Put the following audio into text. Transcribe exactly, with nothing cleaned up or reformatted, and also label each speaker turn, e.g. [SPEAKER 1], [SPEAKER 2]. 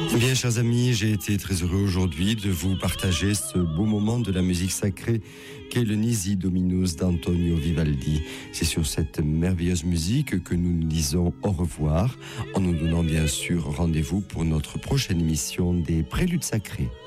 [SPEAKER 1] Bien, chers amis, j'ai été très heureux aujourd'hui de vous partager ce beau moment de la musique sacrée qu'est le Nisi Dominus d'Antonio Vivaldi. C'est sur cette merveilleuse musique que nous nous disons au revoir, en nous donnant bien sûr rendez-vous pour notre prochaine émission des Préludes sacrés.